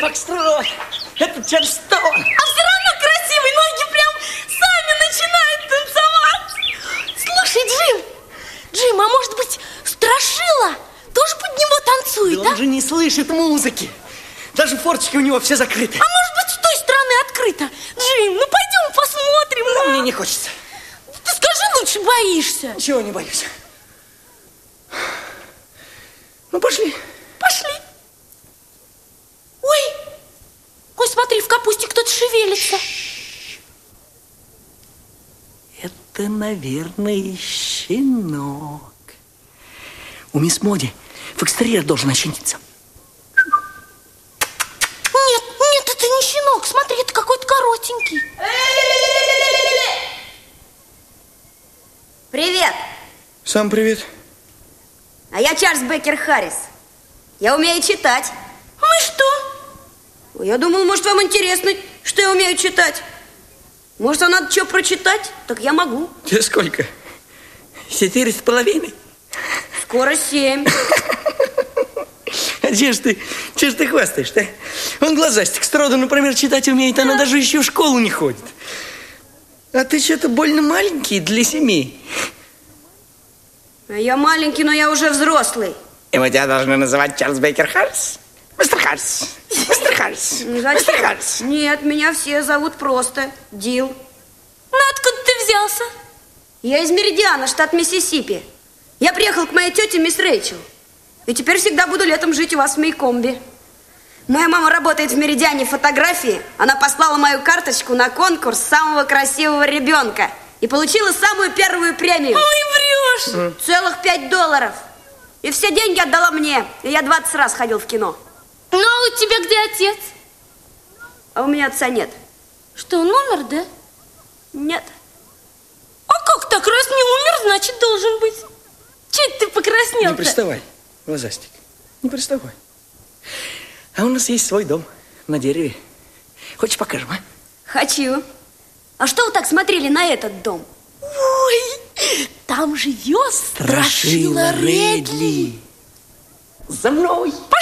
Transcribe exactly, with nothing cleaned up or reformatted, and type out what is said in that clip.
Фокстрот, это Чарльстон. А все равно красивый, ноги прям сами начинают танцевать. Слушай, Джим, Джим, а может быть, Страшила тоже под него танцует, да? Да Он же не слышит музыки. Даже форточки у него все закрыты. А может быть, с той стороны открыто? Джим, ну пойдем посмотрим. Но ну. мне не хочется. Ты скажи, лучше боишься. Ничего не боюсь. Ну, пошли. Пошли. Ой, ой, смотри, в капусте кто-то шевелится. Это, наверное, щенок. У мисс Моди фокстерьер должен ощениться. Нет, нет, это не щенок. Смотри, это какой-то коротенький. Привет. Сам привет. А я Чарльз Беккер Харрис. Я умею читать. Ну и что? Я думал, может, вам интересно, что я умею читать. Может, вам надо что прочитать? Так я могу. Тебе сколько? Четыре с половиной? Скоро семь. А че ж ты, че ж ты хвастаешь-то? Он глазастик Строда, например, читать умеет, она даже еще в школу не ходит. А ты что-то больно маленький для семьи. А я маленький, но я уже взрослый. И мы тебя должны называть Чарльз Беккер Харрис? Мистер Харрис. Мистер Харрис. Мистер Харрис. Нет, меня все зовут просто Дил. Ну, откуда ты взялся? Я из Меридиана, штат Миссисипи. Я приехал к моей тете, мисс Рэйчел. И теперь всегда буду летом жить у вас в Мейкомбе. Моя мама работает в Меридиане фотографии. Она послала мою карточку на конкурс самого красивого ребенка. И получила самую первую премию. Ой, врешь. Целых пять долларов. И все деньги отдала мне. И я двадцать раз ходил в кино. Ну, а у тебя где отец? А у меня отца нет. Что, он умер, да? Нет. А как так? Раз не умер, значит, должен быть. Че это ты покраснел-то? Не приставай, глазастик. Не приставай. А у нас есть свой дом на дереве. Хочешь, покажем, а? Хочу. А что вы так смотрели на этот дом? Ой, там живет Страшила Редли. За мной. Пошли.